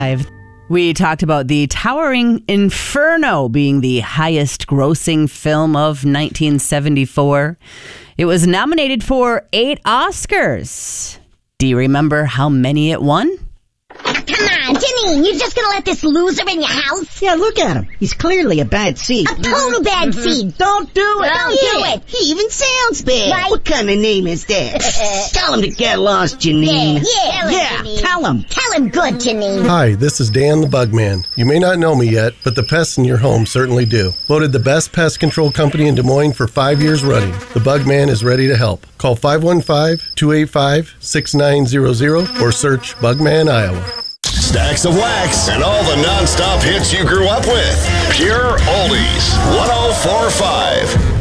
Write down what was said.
We talked about the towering Inferno being the highest grossing film of 1974. It was nominated for 8 Oscars. Do you remember how many it won? Come on, Janine, you're just gonna let this loser in your house? Yeah, look at him. He's clearly a bad seed. A total bad seed. Don't do it. Don't do it. He even sounds bad. Right. What kind of name is that? Tell him to get lost, Janine. Yeah, tell him. Tell him good, Janine. Hi, this is Dan the Bugman. You may not know me yet, but the pests in your home certainly do. Voted the best pest control company in Des Moines for 5 years running. The Bugman is ready to help. Call 515-285-6900 or search Bugman, Iowa. Stacks of wax and all the non-stop hits you grew up with. Pure Oldies 104.5.